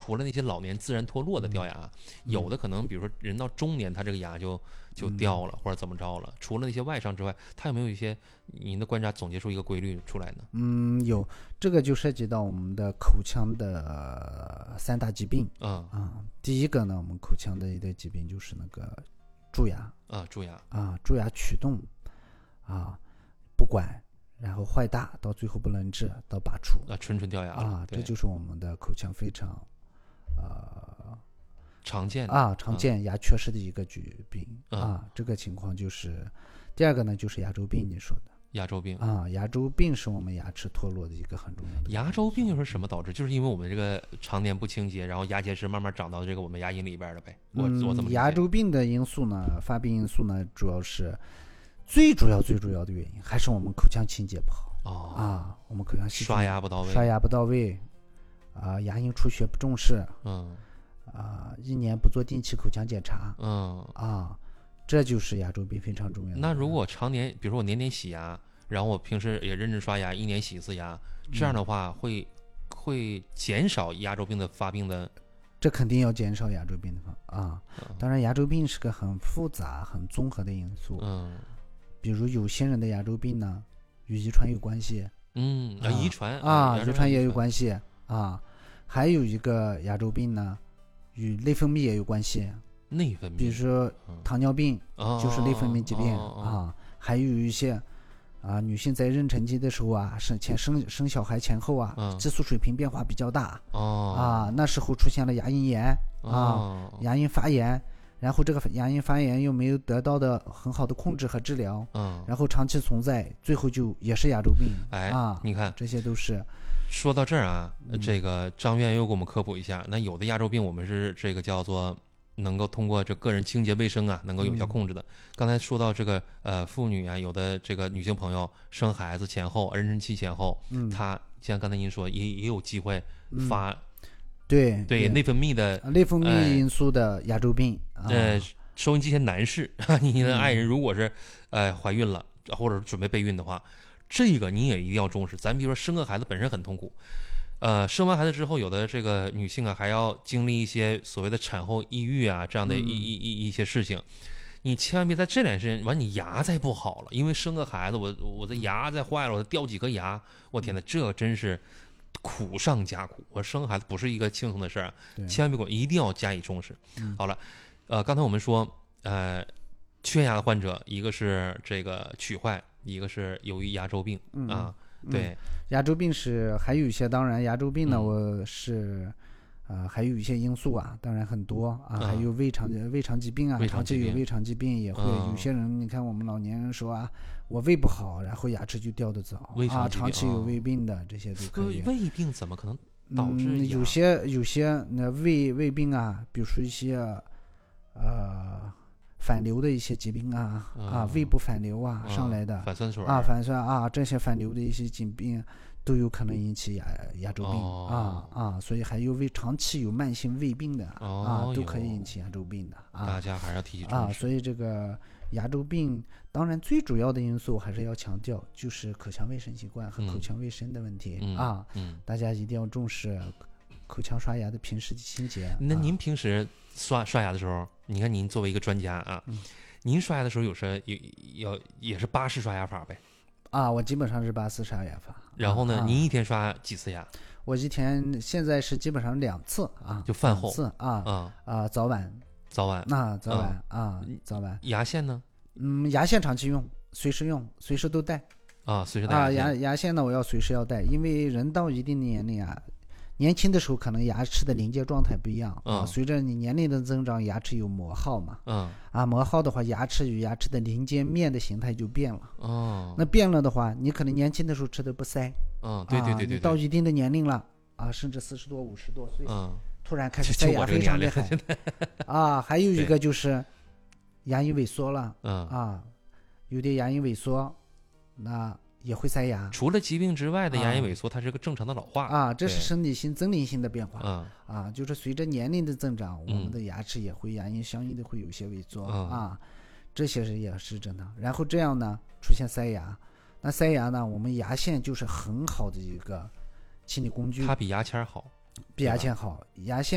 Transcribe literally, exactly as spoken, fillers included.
除了那些老年自然脱落的掉牙， 嗯、 有的可能比如说人到中年他这个牙就就掉了、 嗯、 或者怎么着了，除了那些外伤之外，他有没有一些您的观察总结出一个规律出来呢？ 嗯，有，这个就涉及到我们的口腔的三大疾病。 嗯啊，第一个呢，我们口腔的一个疾病就是那个蛀牙啊，蛀牙啊，蛀牙曲动啊，不管，然后坏大，到最后不能治，到拔除啊，纯纯掉牙啊，这就是我们的口腔非常呃常见的啊常见牙缺失的一个疾病、 嗯、 啊。这个情况就是第二个呢，就是牙周病，你说的牙周病啊，牙周病是我们牙齿脱落的一个很重要的。 牙周病又是什么导致？就是因为我们这个常年不清洁，然后牙结石慢慢长到这个我们牙龈里边的呗。我、 嗯、 我怎么理解？ 牙周病的因素呢？发病因素呢，主要是最主要最主要的原因还是我们口腔清洁不好。 哦啊，我们口腔刷牙不到位， 刷牙不到位，啊，牙龈出血不重视， 嗯， 啊，一年不做定期口腔检查， 嗯， 啊，这就是牙周病非常重要的。 那如果常年，比如说我年年洗牙，然后我平时也认真刷牙，一年洗一次牙，这样的话会、嗯、会减少牙周病的发病的。 这肯定要减少牙周病的啊、嗯。当然，牙周病是个很复杂、很综合的因素。 嗯， 比如有些人的牙周病呢，与遗传有关系。 嗯，啊，遗传啊， 遗传也有关系啊。还有一个牙周病呢，与内分泌也有关系。 内分泌， 比如说糖尿病， 嗯、 就是内分泌疾病、 哦、 啊。还有一些啊，女性在妊娠期的时候啊，生前生生小孩前后啊， 嗯、 激素水平变化比较大。 哦、 啊，那时候出现了牙龈炎、 哦、 啊，牙龈发炎。然后这个牙龈发炎又没有得到的很好的控制和治疗， 嗯， 然后长期存在，最后就也是牙周病。 哎， 啊， 你看这些都是。 说到这儿啊， 嗯、 这个张院又给我们科普一下，那有的牙周病我们是这个叫做能够通过这个人清洁卫生啊，能够有效控制的。嗯、刚才说到这个呃妇女啊，有的这个女性朋友生孩子前后、妊娠期前后， 嗯， 她像刚才您说也也有机会发。 嗯对对, 对内分泌的内分泌因素的牙周病。 呃， 啊、 收音机前男士，你的爱人如果是呃怀孕了或者准备备孕的话，这个你也一定要重视。咱比如说生个孩子本身很痛苦，呃，生完孩子之后，有的这个女性啊还要经历一些所谓的产后抑郁啊这样的一、嗯、一一一些事情。你千万别在这点事情完，你牙再不好了，因为生个孩子，我我的牙再坏了，我掉几颗牙，我天哪，这真是。苦上加苦，我生孩子不是一个轻松的事儿啊，千万别管，一定要加以重视。 嗯、 好了，呃，刚才我们说，呃，缺牙的患者，一个是这个龋坏，一个是由于牙周病、 嗯、 啊，对、 嗯，牙周病是还有一些，当然牙周病呢， 嗯、 我是。呃，还有一些因素啊，当然很多啊，嗯、还有胃肠胃肠疾病啊，长期有胃肠疾病也会、嗯、有些人，你看我们老年人说啊，我胃不好，然后牙齿就掉得早啊，长期有胃病的、哦、这些都可以。 胃病怎么可能导致、 嗯？有些有些那胃胃病啊，比如说一些呃反流的一些疾病啊、嗯、啊，胃部反流啊、嗯、上来的反酸水啊，反酸啊，这些反流的一些疾病。都有可能引起牙牙周病、 哦、 啊啊，所以还有胃长期有慢性胃病的、 哦、 啊，都可以引起牙周病的啊。 大家还是要提起重视啊。所以这个牙周病，当然最主要的因素还是要强调，就是口腔卫生习惯和口腔卫生的问题、 嗯、 啊、 嗯。 大家一定要重视口腔刷牙的平时的清洁。 那您平时刷、啊、刷牙的时候，你看您作为一个专家啊， 嗯、 您刷牙的时候有时有有也是巴氏刷牙法呗？ 啊，我基本上是八次刷牙法。 然后呢， 啊、 您一天刷几次牙？ 我一天现在是基本上两次啊， 就饭后两次啊啊啊，早晚早晚那早晚啊、 啊早晚。 牙线呢？ 嗯，牙线长期用，随时用，随时都带啊，随时带啊。牙牙线呢，我要随时要带，因为人到一定的年龄啊。年轻的时候可能牙齿的临界状态不一样、 嗯、 啊，随着你年龄的增长，牙齿有磨耗嘛， 嗯啊，磨耗的话，牙齿与牙齿的临界面的形态就变了， 哦， 那变了的话，你可能年轻的时候吃的不塞， 嗯，对对对 对, 对、 啊，你到一定的年龄了啊，甚至四十多、五十多岁， 嗯， 突然开始塞牙非常厉害，啊，还有一个就是牙龈萎缩了， 嗯啊，有点牙龈萎缩，那。也会塞牙， 除了疾病之外的牙龈萎缩、啊，它是个正常的老化啊，这是生理性、增龄性的变化， 嗯啊，就是随着年龄的增长，我们的牙齿也会牙龈相应的会有些萎缩、 嗯、 啊，这些是也是正常。然后这样呢，出现塞牙，那塞牙呢，我们牙线就是很好的一个清理工具， 它比牙签好， 比牙签好，牙线。